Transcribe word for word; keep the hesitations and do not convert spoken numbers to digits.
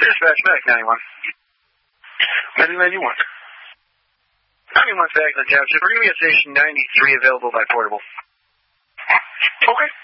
Dispatch, Medic ninety-one. Medic ninety-one. ninety-one Saginaw Township. We're going to be at station ninety-three available by portable. Okay.